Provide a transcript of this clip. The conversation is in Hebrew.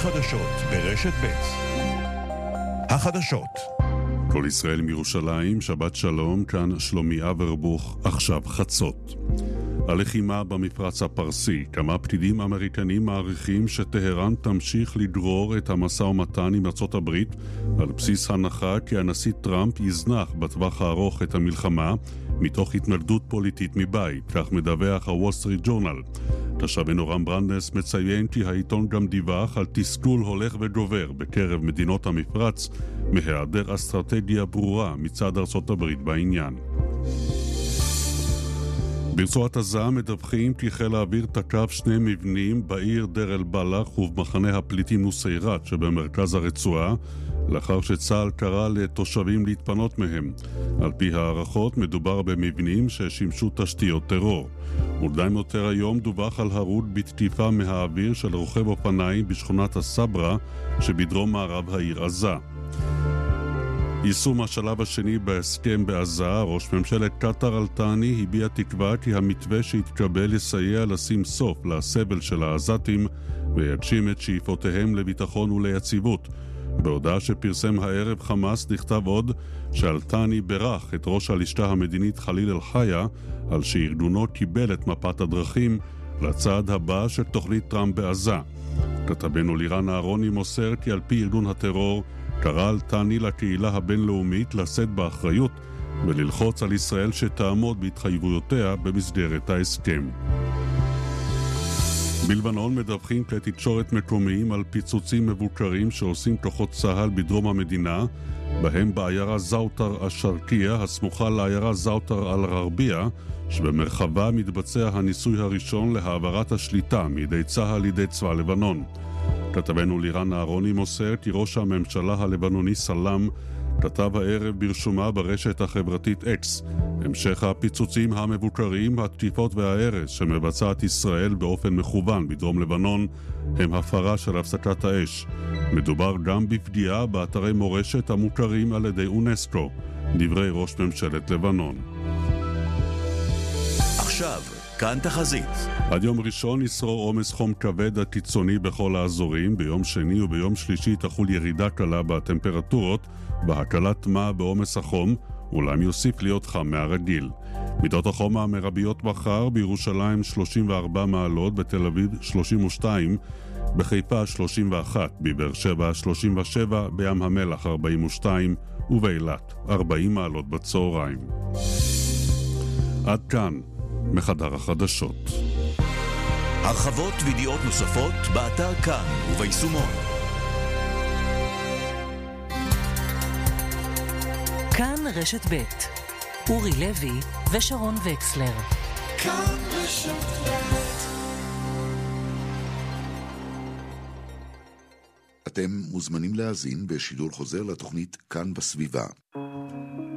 החדשות ברשת ב'. החדשות. כל ישראל מירושלים, שבת שלום, כאן שלומי אברבוך, עכשיו חצות. הלחימה במפרץ הפרסי, כמה פקידים אמריקנים מעריכים שטהרן תמשיך לדרור את המשא ומתן עם ארצות הברית על בסיס הנחה כי הנשיא טראמפ יזנח בטווח הארוך את המלחמה מתוך התנגדות פוליטית מבית, כך מדווח הוול סטריט ג'ורנל. תשבנו רם ברנדס מציין כי העיתון גם דיווח על תסכול הולך וגובר בקרב מדינות המפרץ מהיעדר אסטרטגיה ברורה מצד ארצות הברית בעניין. ברצועת עזה מדווחים כי חיל האוויר תקף 2 מבנים בעיר דיר אל בלח ובמחנה הפליטים נוסיירת שבמרכז הרצועה, לאחר שצה"ל קרא לתושבים להתפנות מהם. על פי הערכות מדובר במבנים ששימשו תשתיות טרור. מוקדם יותר היום דווח על הרוג בתקיפה מהאוויר של רוכב אופניים בשכונת הסברה שבדרום מערב העיר עזה. יישום השלב השני בהסכם בעזה, ראש ממשלת קטר אל-תאני הביע תקווה כי המתווה שהתקבל יסייע לשים סוף לסבל של העזתים ויגשים את שאיפותיהם לביטחון וליציבות. בהודעה שפרסם הערב חמאס נכתב עוד שאל-תאני ברך את ראש הלשכה המדינית חליל אל-חיה על שארגונו קיבל את מפת הדרכים לצעד הבא של תוכנית טראמפ בעזה. כתבנו לירן אהרוני מוסר כי על פי ארגון הטרור קרא אל-תאני לקהילה הבינלאומית לשאת באחריות וללחוץ על ישראל שתעמוד בהתחייבויותיה במסגרת ההסכם. בלבנון מדווחים כלי תקשורת מקומיים על פיצוצים מבוקרים שעושים כוחות צה"ל בדרום המדינה, בהם בעיירה זאוטר השרקיה הסמוכה לעיירה זאוטר אל-ררביה, שבמרחבה מתבצע הניסוי הראשון להעברת השליטה מידי צה"ל לידי צבא לבנון. כתבנו לירן אהרוני מוסר כי ראש הממשלה הלבנוני סלאם כתב הערב ברשומה ברשת החברתית אקס: המשך הפיצוצים המבוקרים, התקיפות וההרס שמבצעת ישראל באופן מכוון בדרום לבנון הם הפרה של הפסקת האש. מדובר גם בפגיעה באתרי מורשת המוכרים על ידי אונסקו, דברי ראש ממשלת לבנון. עכשיו כאן תחזית. עד יום ראשון ישרור עומס חום כבד הקיצוני בכל האזורים. ביום שני וביום שלישי תחול ירידה קלה בטמפרטורות והקלת מה בעומס החום, אולם יוסיף להיות חם מהרגיל. מידות החום המרביות מחר: בירושלים 34 מעלות, בתל אביב 32, בחיפה 31, בבאר שבע 37, בים המלח 42 ובאילת 40 מעלות בצהריים. עד כאן מחדר החדשות. הרחבות וידיעות נוספות באתר כאן וביישומון. כאן רשת ב' אורי לוי ושרון וקסלר. כאן רשת ב'. אתם מוזמנים להאזין בשידור חוזר לתוכנית כאן בסביבה.